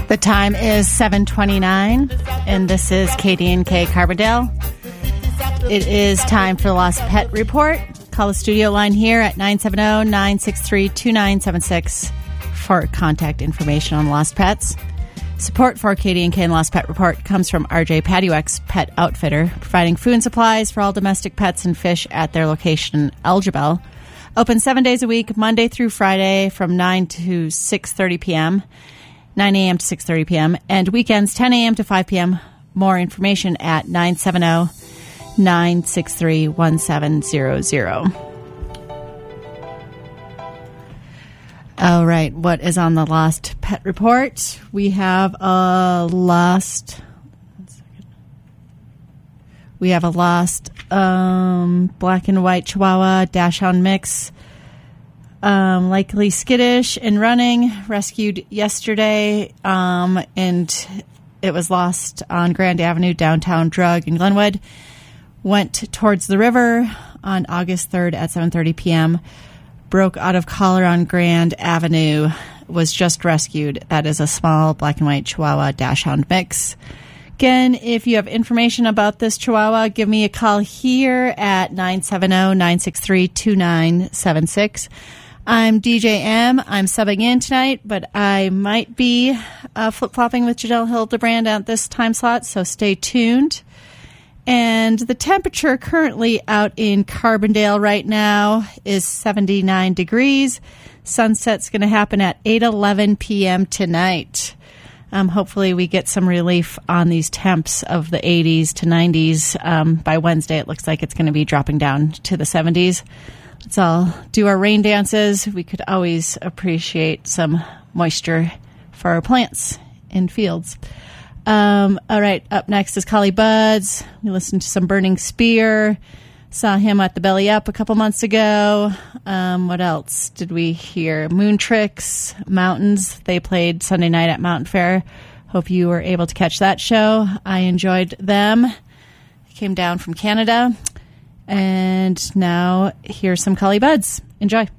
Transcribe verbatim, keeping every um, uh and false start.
The time is seven twenty-nine, and this is K D N K Carbondale. It is time for the Lost Pet Report. Call the studio line here at nine seven zero, nine six three, two nine seven six for contact information on lost pets. Support for K D N K and Lost Pet Report comes from R J Paduex Pet Outfitter, providing food and supplies for all domestic pets and fish at their location in Elgibel. Open seven days a week, Monday through Friday from nine to six thirty p.m., nine a.m. to six thirty p.m., and weekends ten a.m. to five p.m. More information at nine seven zero, nine six three, one seven zero zero. All right, what is on the Lost Pet Report? We have a lost... We have a lost um, black and white Chihuahua Dachshund mix. Um, likely skittish and running, rescued yesterday, um, and it was lost on Grand Avenue, downtown Drug in Glenwood. Went towards the river on August third at seven thirty p.m. Broke out of collar on Grand Avenue, was just rescued. That is a small black and white Chihuahua Dachshund mix. Again, if you have information about this Chihuahua, give me a call here at nine seven zero, nine six three, two nine seven six. I'm D J M. I'm subbing in tonight, but I might be uh, flip-flopping with Janelle Hildebrand at this time slot, so stay tuned. And the temperature currently out in Carbondale right now is seventy-nine degrees. Sunset's going to happen at eight eleven p.m. tonight. Um, hopefully we get some relief on these temps of the eighties to nineties. Um, by Wednesday, it looks like it's going to be dropping down to the seventies. Let's all do our rain dances. We could always appreciate some moisture for our plants in fields. Um, all right, up next is Collie Buddz. We listened to some Burning Spear. Saw him at the Belly Up a couple months ago. Um, what else did we hear? Moon Tricks, Mountains. They played Sunday night at Mountain Fair. Hope you were able to catch that show. I enjoyed them. I came down from Canada. And now here's some Collie Buddz. Enjoy.